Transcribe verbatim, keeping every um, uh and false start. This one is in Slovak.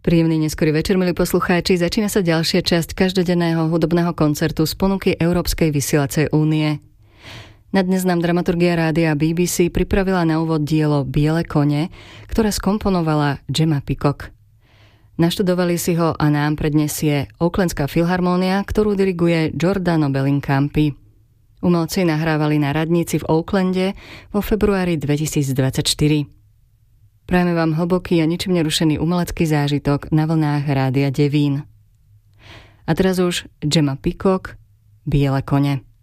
Príjemný neskorý večer, milí poslucháči. Začína sa ďalšia časť každodenného hudobného koncertu z ponuky Európskej vysielacej únie. Na dnes nám dramaturgia rádia bé bé cé pripravila na úvod dielo Biele kone, ktoré skomponovala Gemma Peacock. Naštudovali si ho a nám prednesie Oaklandská filharmónia, ktorú diriguje Giordano Bellincampi. Umelci nahrávali na radnici v Oaklande vo februári dvetisícdvadsaťštyri. Prajeme vám hlboký a ničím nerušený umelecký zážitok na vlnách Rádia Devín. A teraz už Gemma Peacock, Biele kone.